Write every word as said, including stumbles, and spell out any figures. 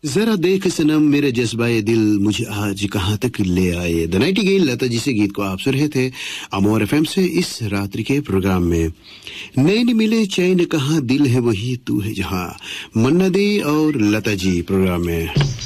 जरा देख सनम मेरे जज्बाए दिल मुझे आज कहां तक ले आए। द नाइटिंगेल लता जी से गीत को आप सुन रहे थे अमोर एफएम से इस रात्रि के प्रोग्राम में। नैन मिले चैन कहां दिल है वही तू है जहां, मन्ना दे और लता जी प्रोग्राम में।